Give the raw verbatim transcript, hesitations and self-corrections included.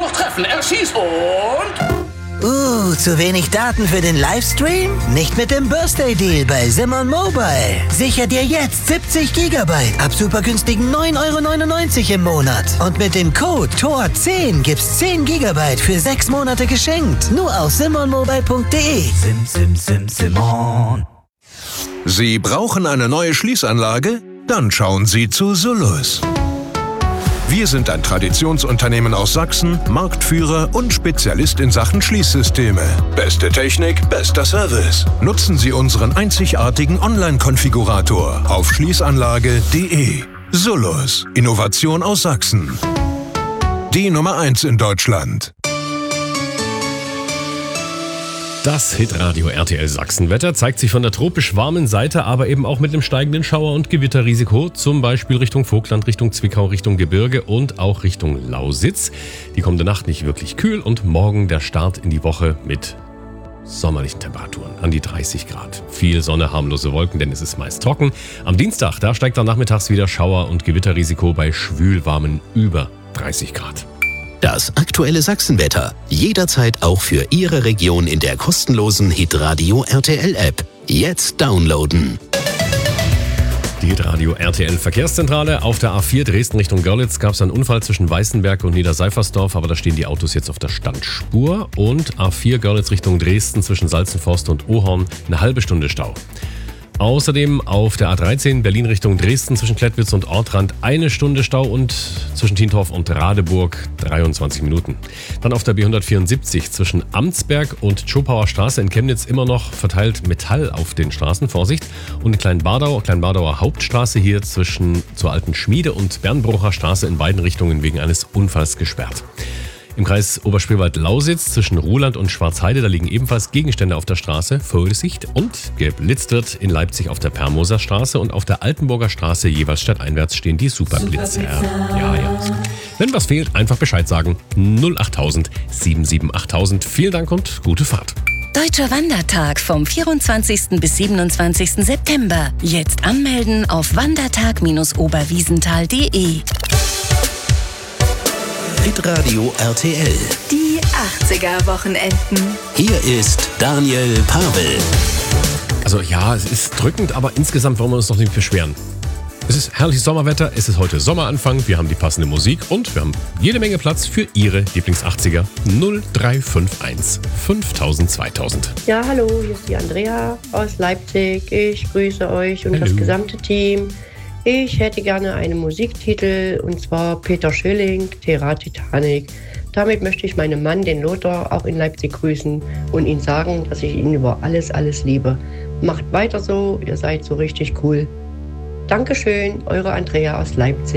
noch treffen. Er schießt und... Uh, zu wenig Daten für den Livestream? Nicht mit dem Birthday Deal bei Simon Mobile. Sicher dir jetzt siebzig Gigabyte ab super günstigen neun Euro neunundneunzig im Monat. Und mit dem Code T O R zehn gibt's zehn Gigabyte für sechs Monate geschenkt. Nur auf simon mobile punkt de. Sim, sim, sim, Simon. Sie brauchen eine neue Schließanlage? Dann schauen Sie zu Sullus. Wir sind ein Traditionsunternehmen aus Sachsen, Marktführer und Spezialist in Sachen Schließsysteme. Beste Technik, bester Service. Nutzen Sie unseren einzigartigen Online-Konfigurator auf schließanlage punkt de. Sullus, Innovation aus Sachsen. Die Nummer eins in Deutschland. Das Hitradio R T L Sachsenwetter zeigt sich von der tropisch warmen Seite, aber eben auch mit dem steigenden Schauer- und Gewitterrisiko, zum Beispiel Richtung Vogtland, Richtung Zwickau, Richtung Gebirge und auch Richtung Lausitz. Die kommende Nacht nicht wirklich kühl und morgen der Start in die Woche mit sommerlichen Temperaturen an die dreißig Grad. Viel Sonne, harmlose Wolken, denn es ist meist trocken. Am Dienstag, da steigt dann nachmittags wieder Schauer- und Gewitterrisiko bei schwülwarmen über dreißig Grad. Das aktuelle Sachsenwetter. Jederzeit auch für Ihre Region in der kostenlosen Hitradio R T L App. Jetzt downloaden. Die Hitradio R T L Verkehrszentrale. Auf der A vier Dresden Richtung Görlitz gab es einen Unfall zwischen Weißenberg und Niederseifersdorf, aber da stehen die Autos jetzt auf der Standspur. Und A vier Görlitz Richtung Dresden zwischen Salzenforst und Ohorn eine halbe Stunde Stau. Außerdem auf der A dreizehn Berlin Richtung Dresden zwischen Klettwitz und Ortrand eine Stunde Stau und zwischen Tientorf und Radeburg dreiundzwanzig Minuten. Dann auf der B hundertvierundsiebzig zwischen Amtsberg und Tschopauer Straße in Chemnitz immer noch verteilt Metall auf den Straßen, Vorsicht. Und in Kleinbadau, Kleinbadauer Hauptstraße hier zwischen zur Alten Schmiede und Bernbrucher Straße in beiden Richtungen wegen eines Unfalls gesperrt. Im Kreis Oberspreewald-Lausitz zwischen Ruhland und Schwarzheide, da liegen ebenfalls Gegenstände auf der Straße. Vorsicht! Und geblitzt wird in Leipzig auf der Permoser Straße und auf der Altenburger Straße jeweils stadteinwärts stehen die Superblitzer. Ja, ja. Wenn was fehlt, einfach Bescheid sagen. null achttausend sieben sieben achttausend. Vielen Dank und gute Fahrt. Deutscher Wandertag vom vierundzwanzigsten bis siebenundzwanzigsten September. Jetzt anmelden auf wandertag oberwiesenthal punkt de. Hitradio R T L. Die achtziger-Wochenenden. Hier ist Daniel Pavel. Also ja, es ist drückend, aber insgesamt wollen wir uns noch nicht beschweren. Es ist herrliches Sommerwetter, es ist heute Sommeranfang, wir haben die passende Musik und wir haben jede Menge Platz für Ihre Lieblingsachtziger. null drei fünf eins fünftausend zweitausend. Ja, hallo, hier ist die Andrea aus Leipzig. Ich grüße euch und Hallo. Das gesamte Team. Ich hätte gerne einen Musiktitel, und zwar Peter Schilling, Terra Titanic. Damit möchte ich meinen Mann, den Lothar, auch in Leipzig grüßen und ihm sagen, dass ich ihn über alles, alles liebe. Macht weiter so, ihr seid so richtig cool. Dankeschön, eure Andrea aus Leipzig.